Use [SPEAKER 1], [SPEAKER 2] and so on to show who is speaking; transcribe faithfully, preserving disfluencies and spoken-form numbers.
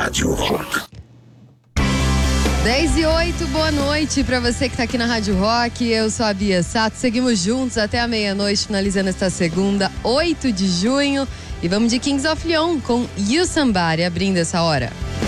[SPEAKER 1] Rádio Rock.
[SPEAKER 2] dez e oito, boa noite pra você que tá aqui na Rádio Rock. Eu sou a Bia Sato, seguimos juntos até a meia-noite, finalizando esta segunda, oito de junho. E vamos de Kings of Leon com You Somebody, abrindo essa hora.